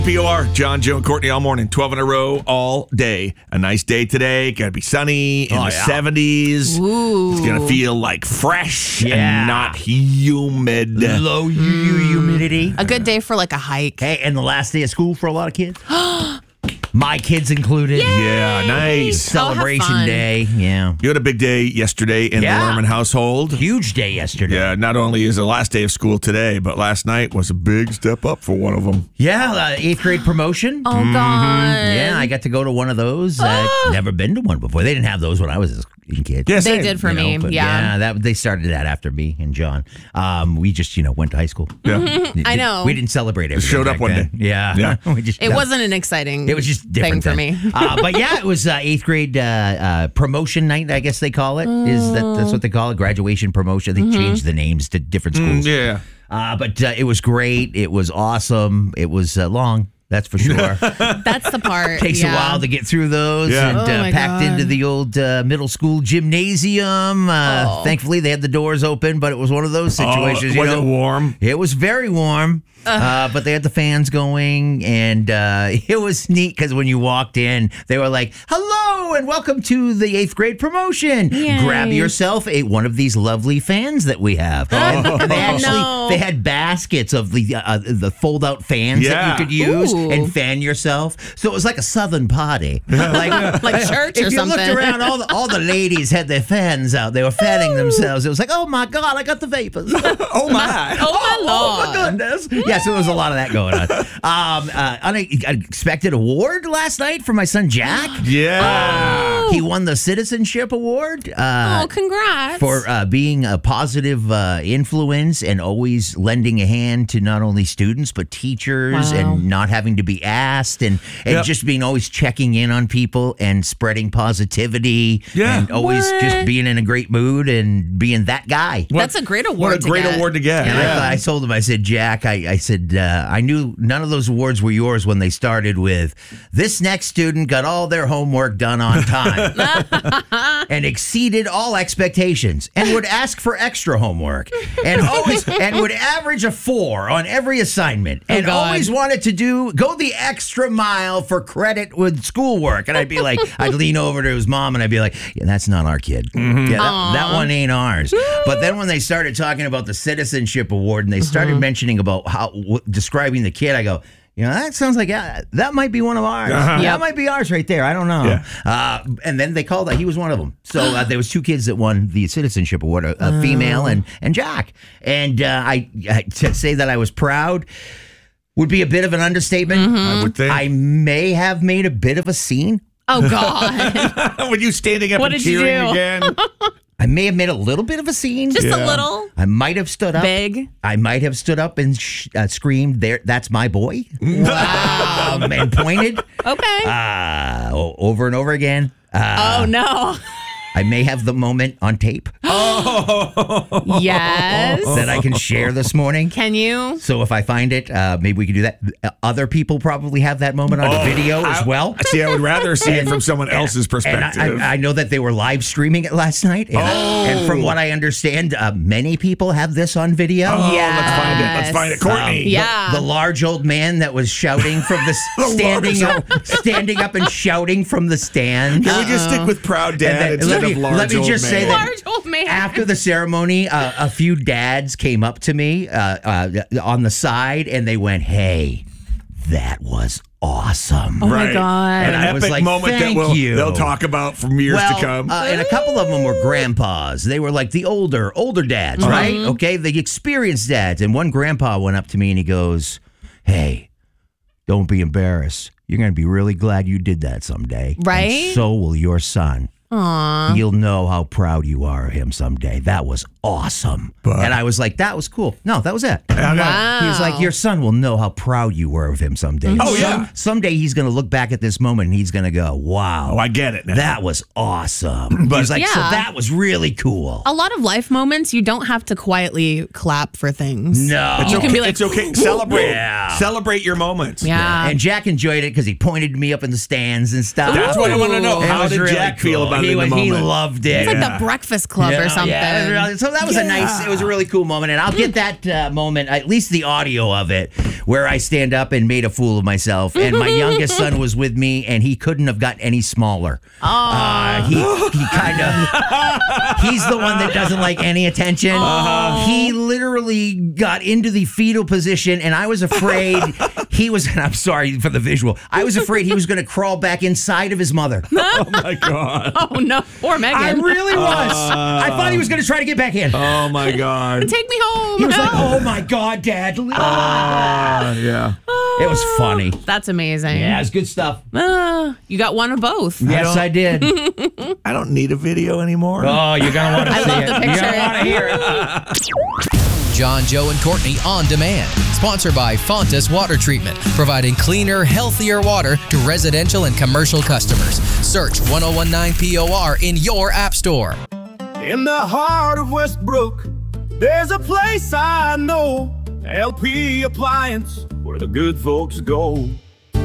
POR, John, Joe, and Courtney all morning, 12 in a row, all day. A nice day today. Going to be sunny in the 70s. Ooh. It's going to feel like fresh Yeah. and not humid. Low humidity. A good day for like a hike. Hey, and the last day of school for a lot of kids. My kids included. Yeah, nice. Celebration fun. day. Yeah. You had a big day yesterday in the Lerman household. Huge day yesterday. Yeah, not only is the last day of school today, but last night was a big step up for one of them. Yeah, 8th grade promotion. Oh, God. Yeah, I got to go to one of those. Never been to one before. They didn't have those when I was a kid. Yeah, They same. did for me. But Yeah. they started that after me and John. We just, went to high school. Yeah. I know. We didn't celebrate everything. showed up back one then. day. Yeah. Yeah. We just, It wasn't an exciting It was just different thing for then. me. But yeah, it was 8th grade promotion night, I guess they call it. That's what they call it? Graduation promotion. They changed the names to different schools. Yeah. But it was great. It was awesome. It was long. That's for sure. That's the part. Takes a while to get through those Yeah. and Oh my packed God. into the old middle school gymnasium. Thankfully, they had the doors open, but it was one of those situations. Was it warm? It was very warm, but they had the fans going, and it was neat because when you walked in, they were like, "Hello and welcome to the 8th grade promotion. Yay. Grab yourself one of these lovely fans that we have." And they actually they had baskets of the fold out fans that you could use Ooh. and fan yourself. So it was like a southern party, Like church if or you something. looked around, all the ladies had their fans out. They were fanning themselves. It was like, oh my God, I got the vapors. Oh, my. Oh, my Oh Lord. my goodness! Yeah, so there was a lot of that going on. Unexpected award last night for my son Jack. Yeah. He won the Citizenship Award. Oh, congrats. For being a positive influence and always lending a hand to not only students but teachers Wow. and not having to be asked and Yep. just being always checking in on people and spreading positivity Yeah. and always What? just being in a great mood and being that guy. That's a great award What a to great get. award to get. And Yeah. I told him, I said, Jack, I said, I knew none of those awards were yours when they started with, this next student got all their homework done on time and exceeded all expectations and would ask for extra homework and would average a 4 on every assignment and God. always wanted to go the extra mile for credit with schoolwork. And I'd lean over to his mom and I'd be like, yeah, that's not our kid. Yeah, that one ain't ours. But then when they started talking about the Citizenship Award and they started mentioning about describing the kid, I go, that sounds like that might be one of ours. Uh-huh. That might be ours right there. I don't know. Yeah. And then they called that he was one of them. So there was 2 kids that won the Citizenship Award, a female and Jack. And to say that I was proud would be a bit of an understatement. I would think. I may have made a bit of a scene. Oh, God. Were you standing up What and did you cheering do? again? I may have made a little bit of a scene. Just Yeah. a little. I might have stood up. Big. I might have stood up and screamed, "There! That's my boy!" And pointed Okay. over and over again. Oh, no. I may have the moment on tape Yes. that I can share this morning. Can you? So if I find it, maybe we can do that. Other people probably have that moment on video as well. See, I would rather see it from someone else's And perspective. I know that they were live streaming it last night. And from what I understand, many people have this on video. Oh, Yes. let's find it. Let's find it. Courtney. Yeah. The large old man that was shouting from the standing up and shouting from the stand. Can we just stick with proud dad And then- instead let of me- large let me old just man? say that- Large old man. After the ceremony, a few dads came up to me on the side and they went, "Hey, that was awesome." Oh, my Right. God. An I was epic like, moment that "Thank you." they'll talk about from years Well, to come. And a couple of them were grandpas. They were like the older dads, right? Okay, the experienced dads. And one grandpa went up to me and he goes, "Hey, don't be embarrassed. You're going to be really glad you did that someday. Right? And so will your son. Aw. You'll know how proud you are of him someday. That was awesome." And I was like, that was cool. No, that was it. Wow. He was like, your son will know how proud you were of him someday. Oh, yeah. Someday he's going to look back at this moment and he's going to go, wow. Oh, I get it now. That was awesome. But he's like, so Yeah. that was really cool. A lot of life moments, you don't have to quietly clap for things. No. It's You okay. can be like, it's okay. Celebrate. Yeah. Celebrate your moments. Yeah. And Jack enjoyed it because he pointed me up in the stands and stuff. That's what I want to know. It How was did really Jack cool. feel about about it in the moment. He loved it. It's like the Breakfast Club or something. Yeah. So that was it was a really cool moment. And I'll get that moment, at least the audio of it, where I stand up and made a fool of myself. And my youngest son was with me, and he couldn't have got any smaller. He kind of, he's the one that doesn't like any attention. He literally got into the fetal position, and I was afraid and I'm sorry for the visual, I was afraid he was going to crawl back inside of his mother. Oh, my God. Oh, no. Poor Megan. I really was. I thought he was going to try to get back in. Oh, my God. Take me home. He was like, oh, my God, Dad. Yeah. It was funny. That's amazing. Yeah, it's good stuff. You got one of both. Yes, I did. I don't need a video anymore. Oh, you're going to want to see love it. the picture. You're going to want to hear it. John, Joe, and Courtney on demand. Sponsored by Fontas Water Treatment, providing cleaner, healthier water to residential and commercial customers. Search 1019 POR in your app store. In the heart of Westbrook, there's a place I know, LP Appliance, where the good folks go.